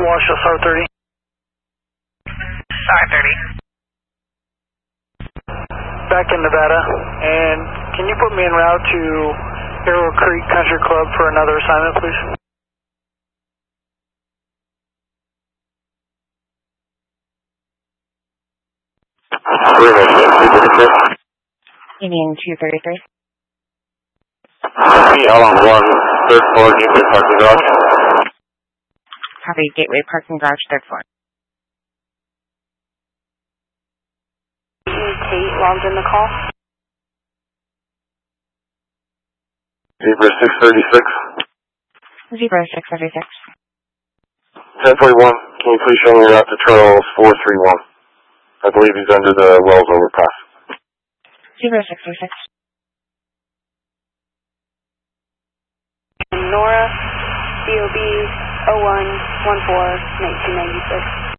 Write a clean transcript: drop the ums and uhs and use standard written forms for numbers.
Wash SR30. SR30. Back in Nevada, and can you put me en route to Arrow Creek Country Club for another assignment, please? Union 233. Along 1, 3rd floor, Gateway Parking Garage. Copy, Gateway Parking Garage, 3rd floor. Kate logged in the call. Zebra 636. Zebra 636. 1041, can you please show me route to Charles 431? I believe he's under the Wells overpass. Zebra 636. Nora, COB 0114 1996.